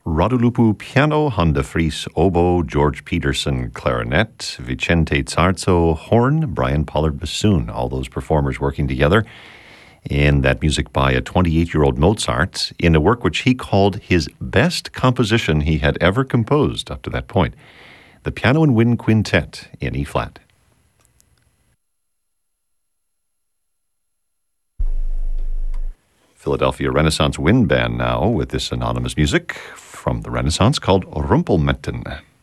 Radulupu piano, Honda Fries oboe, George Peterson clarinet, Vicente Zarzo horn, Brian Pollard bassoon, all those performers working together in that music by a 28-year-old Mozart in a work which he called his best composition he had ever composed up to that point, the Piano and Wind Quintet in E-flat. Philadelphia Renaissance Wind Band now with this anonymous music from the Renaissance called Rumpelmäntel.